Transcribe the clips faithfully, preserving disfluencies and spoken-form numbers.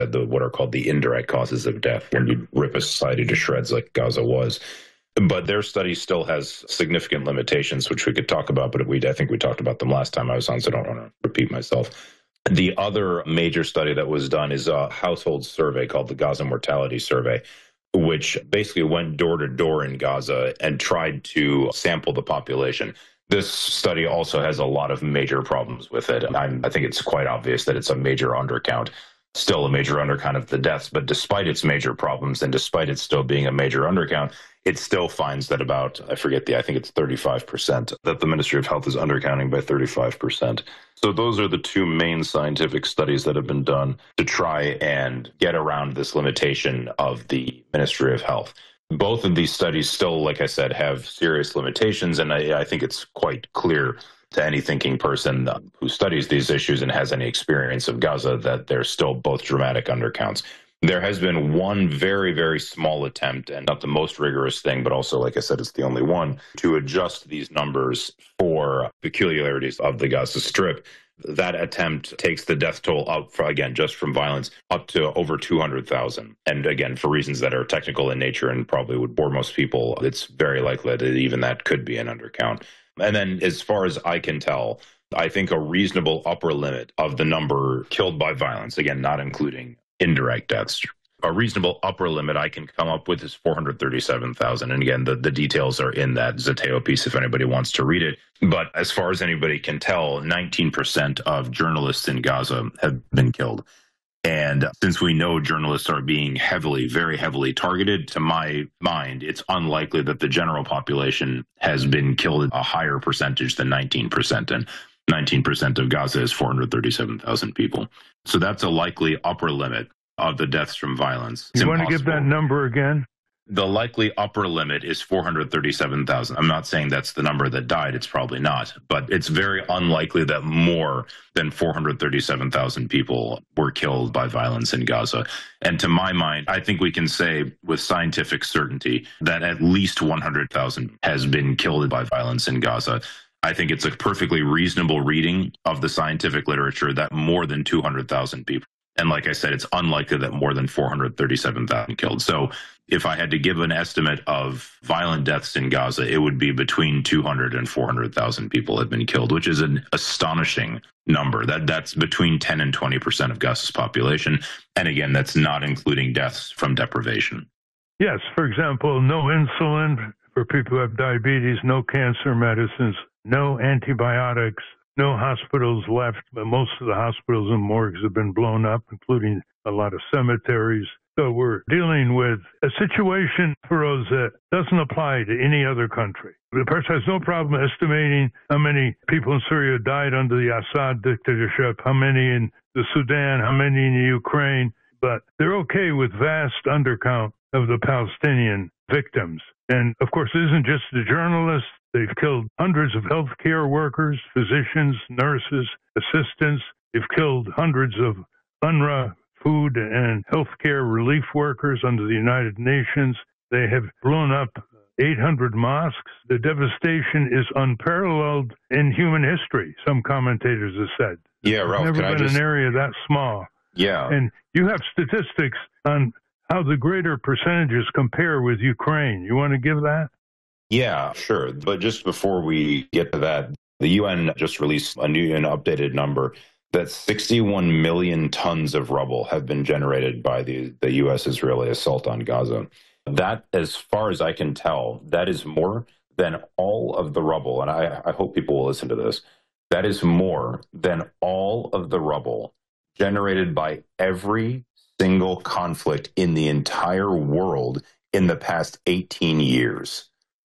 the what are called the indirect causes of death, when you rip a society to shreds like Gaza was. But their study still has significant limitations, which we could talk about, but we I think we talked about them last time I was on, so I don't want to repeat myself. The other major study that was done is a household survey called the Gaza Mortality Survey, which basically went door to door in Gaza and tried to sample the population. This study also has a lot of major problems with it. I'm, I think it's quite obvious that it's a major undercount, still a major undercount of the deaths. But despite its major problems and despite it still being a major undercount, it still finds that about, I forget the, I think it's thirty-five percent, that the Ministry of Health is undercounting by thirty-five percent. So those are the two main scientific studies that have been done to try and get around this limitation of the Ministry of Health. Both of these studies still, like I said, have serious limitations, and I, I think it's quite clear to any thinking person who studies these issues and has any experience of Gaza that they're still both dramatic undercounts. There has been one very, very small attempt, and not the most rigorous thing, but also, like I said, it's the only one, to adjust these numbers for peculiarities of the Gaza Strip. That attempt takes the death toll up, for, again, just from violence, up to over two hundred thousand. And again, for reasons that are technical in nature and probably would bore most people, it's very likely that even that could be an undercount. And then as far as I can tell, I think a reasonable upper limit of the number killed by violence, again, not including indirect deaths, a reasonable upper limit I can come up with is four hundred thirty-seven thousand. And again, the, the details are in that Zateo piece if anybody wants to read it. But as far as anybody can tell, nineteen percent of journalists in Gaza have been killed. And since we know journalists are being heavily, very heavily targeted, to my mind, it's unlikely that the general population has been killed a higher percentage than nineteen percent. And nineteen percent of Gaza is four hundred thirty-seven thousand people. So that's a likely upper limit of the deaths from violence. It's you want impossible. to give that number again? The likely upper limit is four hundred thirty-seven thousand. I'm not saying that's the number that died. It's probably not. But it's very unlikely that more than four hundred thirty-seven thousand people were killed by violence in Gaza. And to my mind, I think we can say with scientific certainty that at least one hundred thousand has been killed by violence in Gaza. I think it's a perfectly reasonable reading of the scientific literature that more than two hundred thousand people. And like I said, it's unlikely that more than four hundred thirty-seven thousand killed. So if I had to give an estimate of violent deaths in Gaza, it would be between two hundred and four hundred thousand people have been killed, which is an astonishing number. That That's between ten and twenty percent of Gaza's population. And again, that's not including deaths from deprivation. Yes, for example, no insulin for people who have diabetes, no cancer medicines, no antibiotics, no hospitals left. But most of the hospitals and morgues have been blown up, including a lot of cemeteries. So we're dealing with a situation, Feroz, that doesn't apply to any other country. The person has no problem estimating how many people in Syria died under the Assad dictatorship, how many in the Sudan, how many in the Ukraine, but they're okay with vast undercount of the Palestinian victims. And of course, it isn't just the journalists. They've killed hundreds of healthcare workers, physicians, nurses, assistants. They've killed hundreds of UNRWA food and healthcare relief workers under the United Nations. They have blown up eight hundred mosques. The devastation is unparalleled in human history, some commentators have said. Yeah, Ralph, There's never can been I just... an area that small. Yeah. And you have statistics on how the greater percentages compare with Ukraine. You want to give that? Yeah, sure. But just before we get to that, the U N just released a new and updated number that sixty-one million tons of rubble have been generated by the, the U S-Israeli assault on Gaza. That, as far as I can tell, that is more than all of the rubble, and I, I hope people will listen to this, that is more than all of the rubble generated by every single conflict in the entire world in the past eighteen years.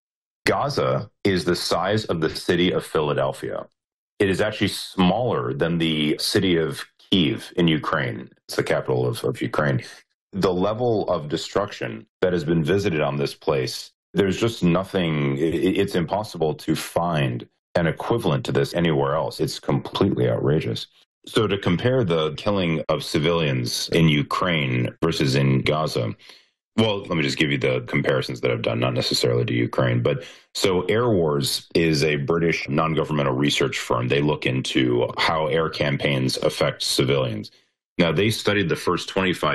Gaza is the size of the city of Philadelphia. It is actually smaller than the city of Kyiv in Ukraine. It's the capital of, of Ukraine. The level of destruction that has been visited on this place, there's just nothing, it, it's impossible to find an equivalent to this anywhere else. It's completely outrageous. So to compare the killing of civilians in Ukraine versus in Gaza, well, let me just give you the comparisons that I've done, not necessarily to Ukraine. But so Air Wars is a British non-governmental research firm. They look into how air campaigns affect civilians. Now, they studied the first twenty-five